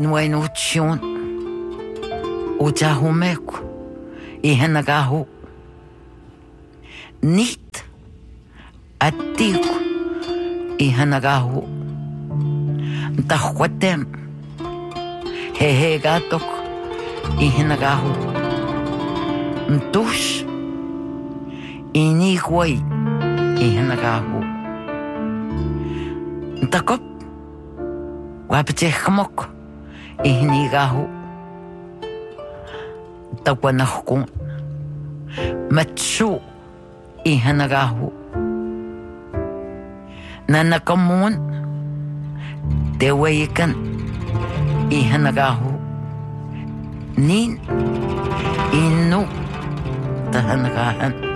nu er en utsion. Utahumeku. I hanagahu. Nit. Atiku. I hanagahu. Tahwatem. Hehegatok. I hanagahu. Ntush. Iniguay. I hanagahu. Ntakop. Wapetehmok. I hinigahu. Tawanahkun. Matsu. I hanagahu. Nanakamun. Tewayikan. I hanagahu. Nin. Inu. Tahanagahan.